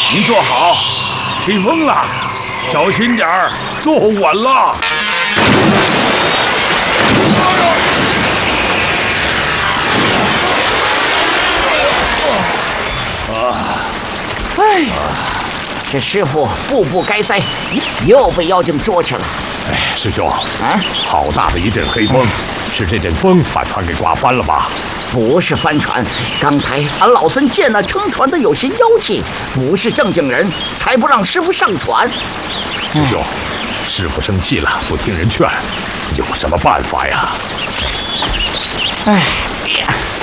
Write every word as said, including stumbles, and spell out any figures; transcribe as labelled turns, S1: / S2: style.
S1: 你坐好，起风了，小心点儿，坐稳了。
S2: 哎，这师傅步步该塞，又被妖精捉去了。
S3: 哎，师兄，
S2: 啊，
S3: 好大的一阵黑风，是这阵风把船给刮翻了吧？
S2: 不是帆船，刚才俺老孙见那撑船的有些妖气，不是正经人，才不让师傅上船。
S3: 师兄，师傅生气了，不听人劝，有什么办法呀？
S2: 哎。